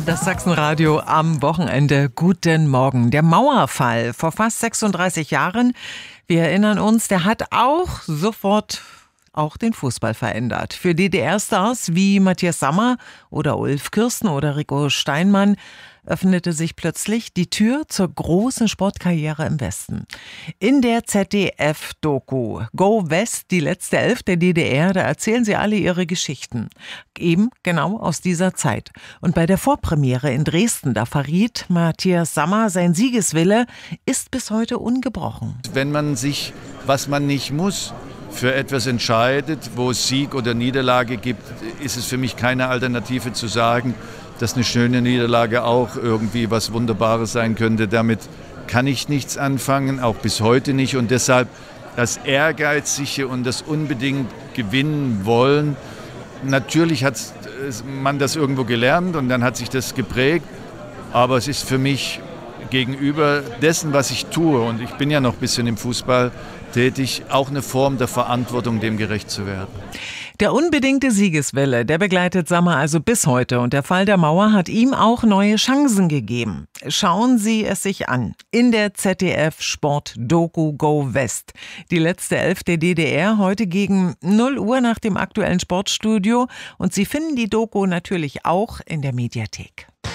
Das Sachsenradio am Wochenende. Guten Morgen. Der Mauerfall vor fast 36 Jahren, wir erinnern uns, der hat auch sofort den Fußball verändert. Für DDR-Stars wie Matthias Sammer oder Ulf Kirsten oder Rico Steinmann öffnete sich plötzlich die Tür zur großen Sportkarriere im Westen. In der ZDF-Doku Go West, die letzte Elf der DDR, da erzählen sie alle ihre Geschichten. Eben genau aus dieser Zeit. Und bei der Vorpremiere in Dresden, da verriet Matthias Sammer, sein Siegeswille ist bis heute ungebrochen. Wenn man sich, was man nicht muss, für etwas entscheidet, wo es Sieg oder Niederlage gibt, ist es für mich keine Alternative zu sagen, dass eine schöne Niederlage auch irgendwie was Wunderbares sein könnte. Damit kann ich nichts anfangen, auch bis heute nicht. Und deshalb das Ehrgeizige und das unbedingt gewinnen wollen. Natürlich hat man das irgendwo gelernt und dann hat sich das geprägt. Aber es ist für mich gegenüber dessen, was ich tue, und ich bin ja noch ein bisschen im Fußball tätig, auch eine Form der Verantwortung, dem gerecht zu werden. Der unbedingte Siegeswille, der begleitet Sammer also bis heute, und der Fall der Mauer hat ihm auch neue Chancen gegeben. Schauen Sie es sich an. In der ZDF-Sport-Doku Go West. Die letzte Elf der DDR, heute gegen 0 Uhr nach dem aktuellen Sportstudio. Und Sie finden die Doku natürlich auch in der Mediathek.